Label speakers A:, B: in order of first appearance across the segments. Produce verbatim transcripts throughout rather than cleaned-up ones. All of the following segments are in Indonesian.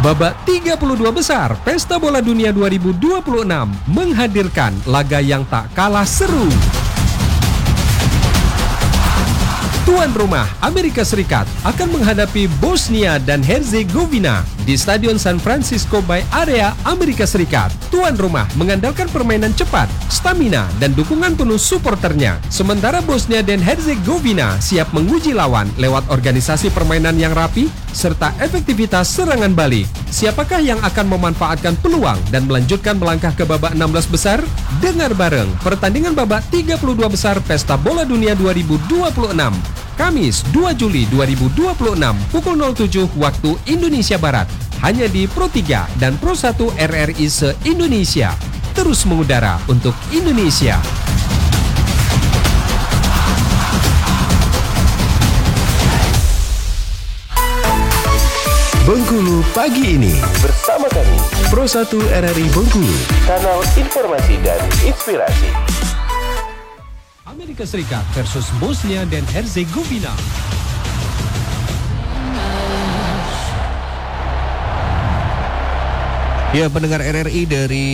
A: Babak tiga puluh dua besar Pesta Bola Dunia dua ribu dua puluh enam menghadirkan laga yang tak kalah seru. Tuan rumah Amerika Serikat akan menghadapi Bosnia dan Herzegovina di Stadion San Francisco Bay Area, Amerika Serikat. Tuan rumah mengandalkan permainan cepat, stamina, dan dukungan penuh suporternya. Sementara Bosnia dan Herzegovina siap menguji lawan lewat organisasi permainan yang rapi serta efektivitas serangan balik. Siapakah yang akan memanfaatkan peluang dan melanjutkan melangkah ke babak enam belas besar? Dengar bareng pertandingan babak tiga puluh dua besar Pesta Bola Dunia dua ribu dua puluh enam. Kamis dua Juli dua ribu dua puluh enam pukul nol tujuh waktu Indonesia Barat. Hanya di Pro tiga dan Pro satu R R I se-Indonesia. Terus mengudara untuk Indonesia.
B: Bengkulu pagi ini
C: bersama kami
B: Pro satu R R I Bengkulu,
C: kanal informasi dan inspirasi.
A: Amerika Serikat versus Bosnia dan Herzegovina.
D: Ya, pendengar R R I dari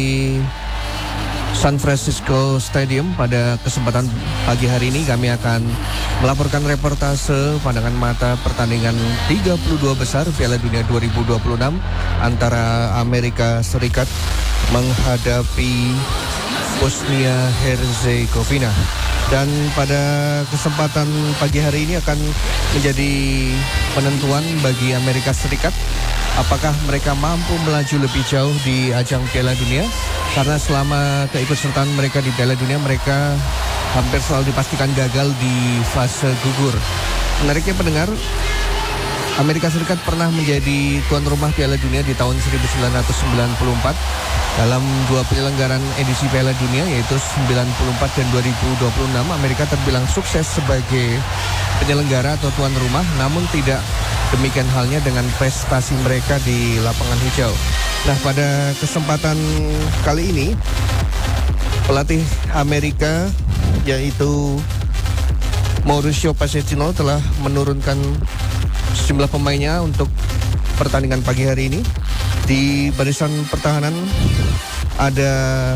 D: San Francisco Stadium, pada kesempatan pagi hari ini kami akan melaporkan reportase pandangan mata pertandingan tiga puluh dua besar Piala Dunia dua ribu dua puluh enam antara Amerika Serikat menghadapi Bosnia Herzegovina. Dan pada kesempatan pagi hari ini akan menjadi penentuan bagi Amerika Serikat apakah mereka mampu melaju lebih jauh di ajang Piala Dunia, karena selama keikutsertaan mereka di Piala Dunia mereka hampir selalu dipastikan gagal di fase gugur. Menariknya pendengar, Amerika Serikat pernah menjadi tuan rumah Piala Dunia di tahun seribu sembilan ratus sembilan puluh empat dalam dua penyelenggaraan edisi Piala Dunia, yaitu sembilan puluh empat dan dua ribu dua puluh enam. Amerika terbilang sukses sebagai penyelenggara atau tuan rumah, namun tidak demikian halnya dengan prestasi mereka di lapangan hijau. Nah, pada kesempatan kali ini pelatih Amerika yaitu Mauricio Pochettino telah menurunkan sejumlah pemainnya untuk pertandingan pagi hari ini. Di barisan pertahanan ada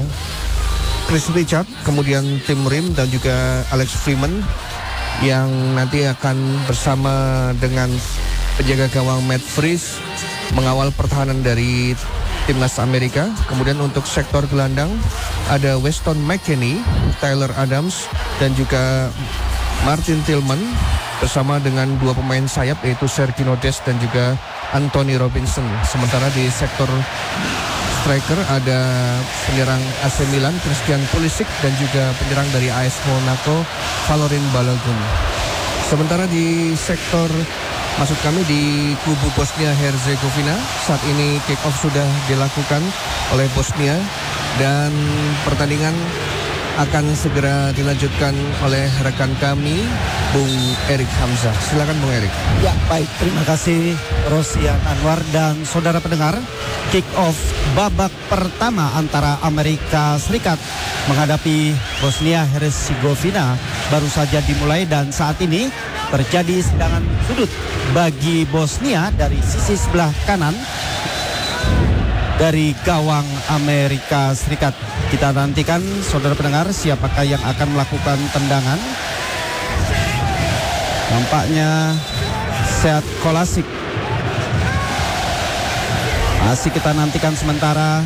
D: Chris Richard, kemudian Tim Rim dan juga Alex Freeman yang nanti akan bersama dengan penjaga gawang Matt Freese mengawal pertahanan dari timnas Amerika. Kemudian untuk sektor gelandang ada Weston McKennie, Tyler Adams dan juga Martin Tillman bersama dengan dua pemain sayap yaitu Sergio Dest dan juga Anthony Robinson. Sementara di sektor striker ada penyerang A C Milan Christian Pulisic dan juga penyerang dari A S Monaco Valorin Balogun. Sementara di sektor maksud kami di kubu Bosnia Herzegovina, saat ini kick off sudah dilakukan oleh Bosnia dan pertandingan akan segera dilanjutkan oleh rekan kami Bung Erik Hamzah. Silakan Bung Erik.
E: Ya, baik, terima kasih Rosian Anwar dan saudara pendengar. Kick off babak pertama antara Amerika Serikat menghadapi Bosnia Herzegovina baru saja dimulai dan saat ini terjadi serangan sudut bagi Bosnia dari sisi sebelah kanan dari gawang Amerika Serikat. Kita nantikan saudara pendengar siapakah yang akan melakukan tendangan. Nampaknya Sead Kolasik. Masih kita nantikan sementara.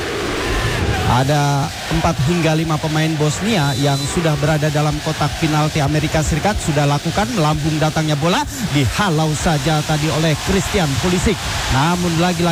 E: Ada empat hingga lima pemain Bosnia yang sudah berada dalam kotak penalti Amerika Serikat. Sudah lakukan melambung datangnya bola, dihalau saja tadi oleh Christian Pulisic. Namun lagi-lagi